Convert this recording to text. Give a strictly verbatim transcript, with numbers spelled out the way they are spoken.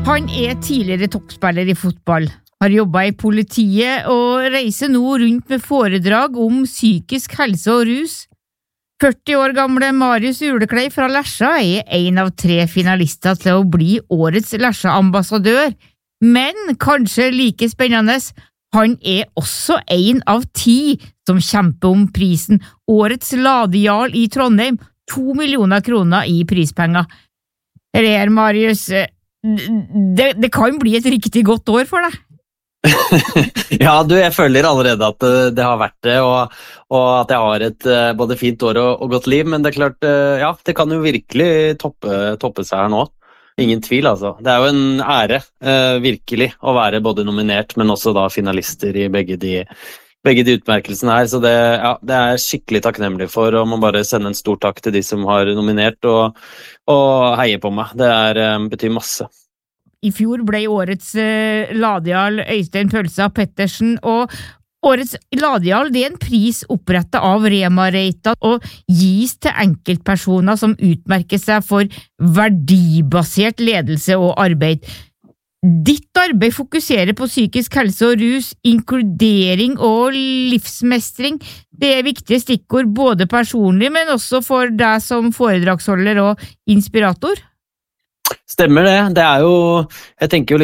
Han er tidligere toppspiller i fotball, har jobbet i politiet og reiser nå rundt med foredrag om psykisk helse og rus. førti år gamle Marius Uleklei fra Lesja er en av tre finalister til å bli årets Lesja-ambassadør, men kanskje like spennende, han er også en av ti som kjemper om prisen Årets Ladejarl i Trondheim, to millioner kroner i prispenger. Her, Marius, det, det kan bli et riktig godt år for deg. Ja, du, jeg føler allerede at det har vært det, og, og at jeg har et både fint år og, og godt liv, men det er klart, ja, det kan jo virkelig toppe, toppe seg her nå. Ingen tvil, altså. Det er jo en ære, eh, virkelig, å være både nominert, men også da finalister i begge de, begge de utmerkelsene her, så det, ja, det er skikkelig takknemlig for, og må bare sende en stor takk til de som har nominert, og, og heier på meg. Det er, eh, betyr masse. I fjor ble årets eh, Ladejarl Øystein Pølsa Pettersen, og årets Ladejarl det er en pris opprettet av Rema-Reitan og gis til enkeltpersoner som utmerker seg for verdibasert ledelse og arbeid. Ditt arbeid fokuserer på psykisk helse og rus, inkludering og livsmestring. Det er viktige stikkord både personlig, men også for deg som foredragsholder og inspirator. Stemmer det. Det er jo, jeg tenker jo